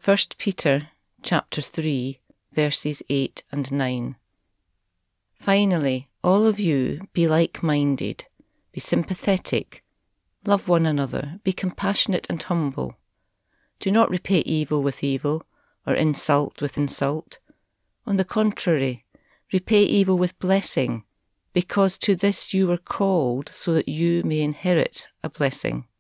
1 Peter chapter 3, verses 8 and 9. Finally, all of you be like-minded, be sympathetic, love one another, be compassionate and humble. Do not repay evil with evil, or insult with insult. On the contrary, repay evil with blessing, because to this you were called, so that you may inherit a blessing.